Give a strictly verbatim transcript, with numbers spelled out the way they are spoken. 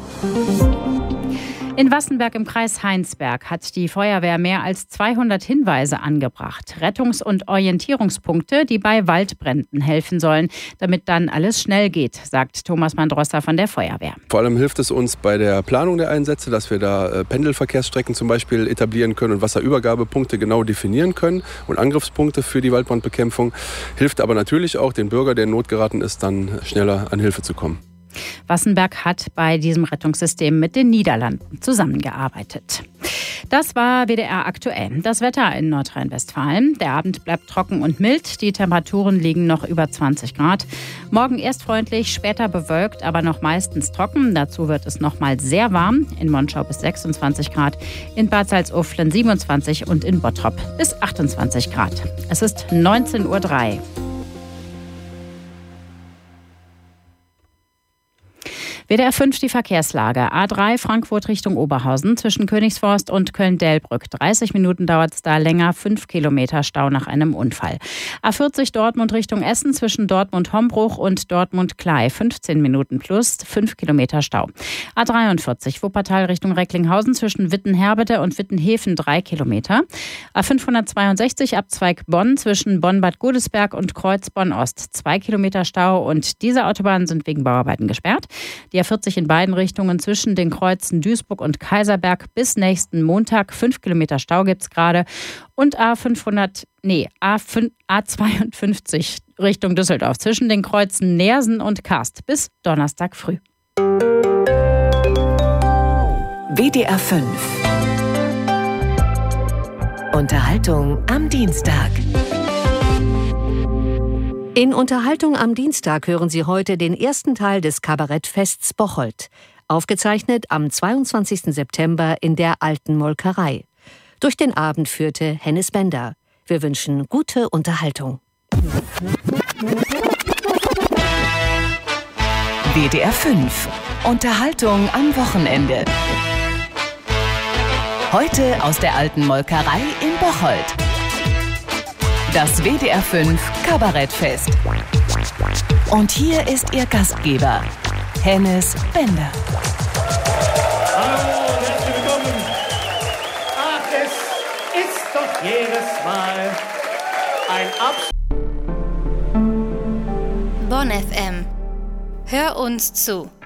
In Wassenberg im Kreis Heinsberg hat die Feuerwehr mehr als zweihundert Hinweise angebracht. Rettungs- und Orientierungspunkte, die bei Waldbränden helfen sollen, damit dann alles schnell geht, sagt Thomas Mandrosser von der Feuerwehr. Vor allem hilft es uns bei der Planung der Einsätze, dass wir da äh, Pendelverkehrsstrecken zum Beispiel etablieren können und Wasserübergabepunkte genau definieren können und Angriffspunkte für die Waldbrandbekämpfung. Hilft aber natürlich auch den Bürger, der in Not geraten ist, dann schneller an Hilfe zu kommen. Wassenberg hat bei diesem Rettungssystem mit den Niederlanden zusammengearbeitet. Das war W D R aktuell. Das Wetter in Nordrhein-Westfalen. Der Abend bleibt trocken und mild. Die Temperaturen liegen noch über zwanzig Grad. Morgen erst freundlich, später bewölkt, aber noch meistens trocken. Dazu wird es noch mal sehr warm. In Monschau bis sechsundzwanzig Grad, in Bad Salzuflen siebenundzwanzig und in Bottrop bis achtundzwanzig Grad. Es ist neunzehn Uhr drei. W D R fünf die Verkehrslage. A drei Frankfurt Richtung Oberhausen zwischen Königsforst und Köln-Delbrück. dreißig Minuten dauert es da länger, fünf Kilometer Stau nach einem Unfall. A vierzig Dortmund Richtung Essen zwischen Dortmund-Hombruch und Dortmund-Klei. fünfzehn Minuten plus, fünf Kilometer Stau. A dreiundvierzig Wuppertal Richtung Recklinghausen zwischen Wittenherbede und Wittenhefen drei Kilometer. A fünfhundertzweiundsechzig Abzweig Bonn zwischen Bonn-Bad Godesberg und Kreuz-Bonn-Ost. zwei Kilometer Stau und diese Autobahnen sind wegen Bauarbeiten gesperrt. Die A vierzig in beiden Richtungen zwischen den Kreuzen Duisburg und Kaiserberg bis nächsten Montag. fünf Kilometer Stau gibt es gerade. Und A fünfhundert, nee, A zweiundfünfzig Richtung Düsseldorf zwischen den Kreuzen Neersen und Karst bis Donnerstag früh. W D R fünf. Unterhaltung am Dienstag. In Unterhaltung am Dienstag hören Sie heute den ersten Teil des Kabarettfests Bocholt, aufgezeichnet am zweiundzwanzigsten September in der Alten Molkerei. Durch den Abend führte Hennes Bender. Wir wünschen gute Unterhaltung. W D R fünf. Unterhaltung am Wochenende. Heute aus der Alten Molkerei in Bocholt. Das W D R fünf Kabarettfest. Und hier ist Ihr Gastgeber, Hennes Bender. Hallo, herzlich willkommen. Ach, es ist doch jedes Mal ein Abs... Bonn F M. Hör uns zu.